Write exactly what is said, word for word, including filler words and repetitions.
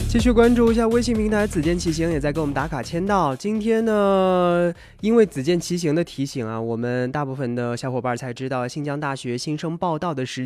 继续关注一下微信平台子健骑行也在给我们打卡签到。今天呢，因为子健骑行的提醒啊，我们大部分的小伙伴才知道新疆大学新生报到的时